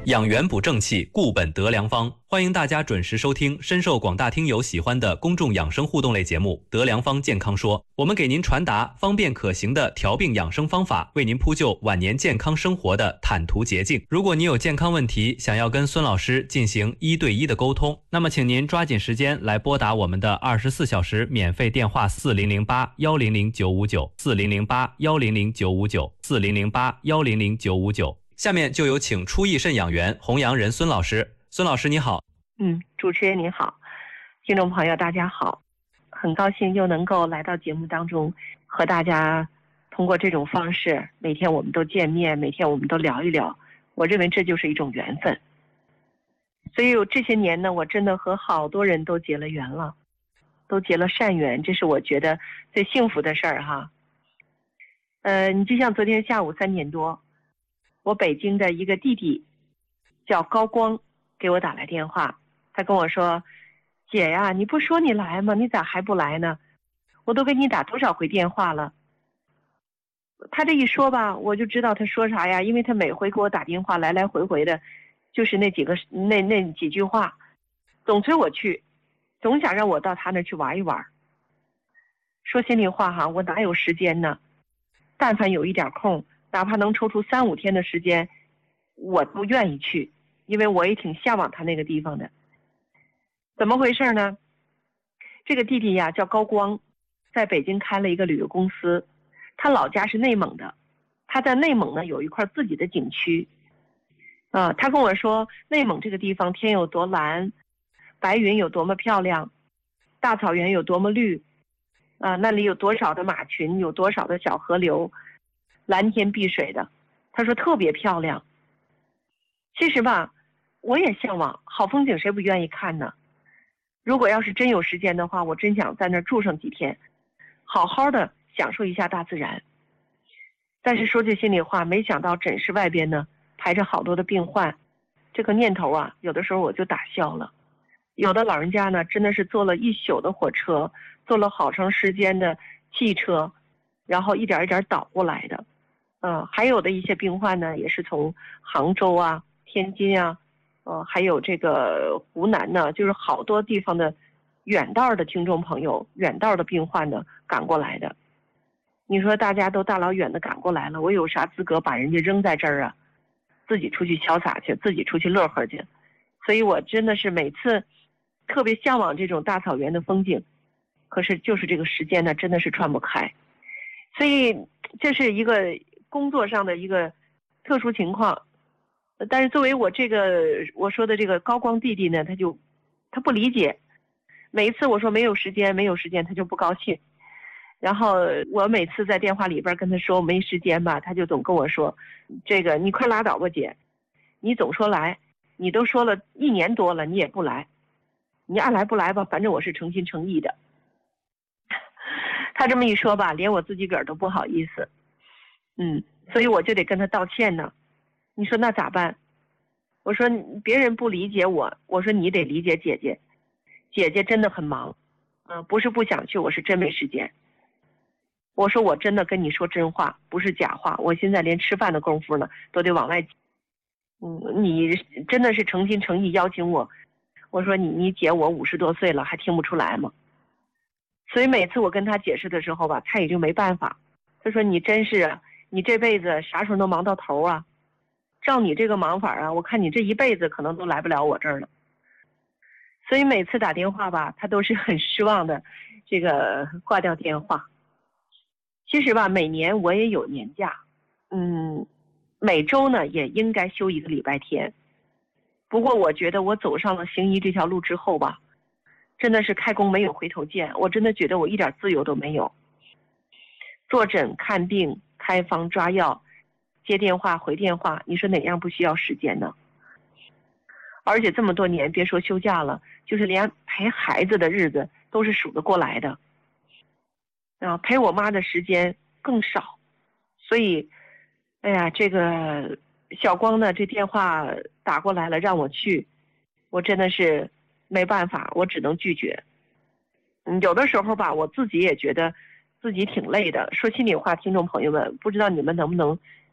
养元补正气，固本得良方。欢迎大家准时收听深受广大听友喜欢的公众养生互动类节目《德良方健康说》，我们给您传达方便可行的调病养生方法，为您铺就晚年健康生活的坦途捷径。如果你有健康问题，想要跟孙老师进行1对1的沟通，那么请您抓紧时间来拨打我们的24小时免费电话4008-100-959，4008-100-959，4008-100-959。下面就有请初益肾养元洪阳人孙老师。孙老师你好。 主持人你好，听众朋友大家好，很高兴又能够来到节目当中，和大家通过这种方式，每天我们都见面，每天我们都聊一聊，我认为这就是一种缘分。所以这些年呢，我真的和好多人都结了缘了，都结了善缘，这是我觉得最幸福的事儿哈。你就像昨天下午3点多，我北京的一个弟弟叫高光给我打来电话，他跟我说，姐呀，你不说你来吗？你咋还不来呢？我都给你打多少回电话了。他这一说吧，我就知道他说啥呀，因为他每回给我打电话来来回回的，就是那几句话，总催我去，总想让我到他那去玩一玩。说心里话哈，我哪有时间呢？但凡有一点空，哪怕能抽出3、5天的时间，我都愿意去，因为我也挺向往他那个地方的。怎么回事呢？这个弟弟呀叫高光，在北京开了一个旅游公司，他老家是内蒙的，他在内蒙呢有一块自己的景区。他跟我说，内蒙这个地方天有多蓝，白云有多么漂亮，大草原有多么绿，那里有多少的马群，有多少的小河流，蓝天碧水的，他说特别漂亮。其实吧，我也向往，好风景谁不愿意看呢？如果要是真有时间的话，我真想在那儿住上几天，好好的享受一下大自然。但是说句心里话，没想到诊室外边呢排着好多的病患，这个念头啊，有的时候我就打消了。有的老人家呢，真的是坐了一宿的火车，坐了好长时间的汽车，然后一点一点倒过来的。还有的一些病患呢，也是从杭州啊、天津啊，还有这个湖南呢，就是好多地方的远道的听众朋友、远道的病患呢赶过来的。你说大家都大老远的赶过来了，我有啥资格把人家扔在这儿啊？自己出去潇洒去，自己出去乐呵去。所以我真的是每次特别向往这种大草原的风景，可是就是这个时间呢，真的是穿不开。所以这是一个工作上的一个特殊情况。但是作为我说的这个高光弟弟呢，他不理解。每一次我说没有时间，他就不高兴。然后我每次在电话里边跟他说没时间吧，他就总跟我说，这个你快拉倒吧姐，你总说来，你都说了1年多了，你也不来，你爱来不来吧，反正我是诚心诚意的。他这么一说吧，连我自己个儿都不好意思。所以我就得跟他道歉呢。你说那咋办？我说别人不理解我，我说你得理解姐姐，姐姐真的很忙，不是不想去，我是真没时间。我说我真的跟你说真话，不是假话，我现在连吃饭的功夫呢都得往外挤。你真的是诚心诚意邀请我，我说你姐我50多岁了还听不出来吗？所以每次我跟他解释的时候吧，他也就没办法。他说你真是你这辈子啥时候能忙到头啊？照你这个忙法啊，我看你这一辈子可能都来不了我这儿了。所以每次打电话吧，他都是很失望的，这个挂掉电话。其实吧，每年我也有年假，每周呢也应该休1个礼拜天。不过我觉得我走上了行医这条路之后吧，真的是开弓没有回头箭，我真的觉得我一点自由都没有。坐诊、看病、开方、抓药、接电话、回电话，你说哪样不需要时间呢？而且这么多年，别说休假了，就是连陪孩子的日子都是数得过来的。陪我妈的时间更少。所以，哎呀，这个小光呢，这电话打过来了，让我去，我真的是没办法，我只能拒绝。有的时候吧，我自己也觉得自己挺累的。说心里话，听众朋友们，不知道你们能不能